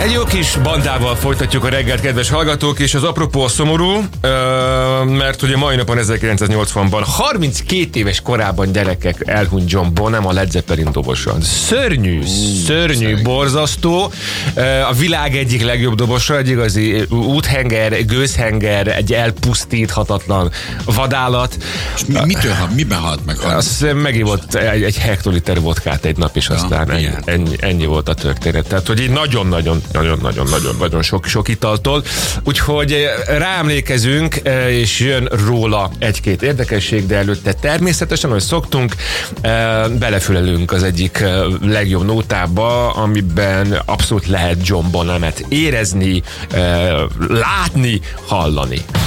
Egy jó kis bandával folytatjuk a reggelt, kedves hallgatók, és az apropó a szomorú, mert ugye mai napon 1980-ban 32 éves korában gyerekek elhunyt John Bonham, a Led Zeppelin dobosa. Szörnyű, borzasztó. A világ egyik legjobb dobosa, egy igazi úthenger, gőzhenger, egy elpusztíthatatlan vadállat. És miben halt meg? Azt hiszem megívott egy hektoliter vodkát egy nap, és aztán ennyi volt a történet. Tehát, hogy így nagyon sok italtól. Úgyhogy ráemlékezünk, és jön róla egy-két érdekesség, de előtte természetesen, ahogy szoktunk, belefülelünk az egyik legjobb nótába, amiben abszolút lehet John Bonhamet érezni, látni, hallani.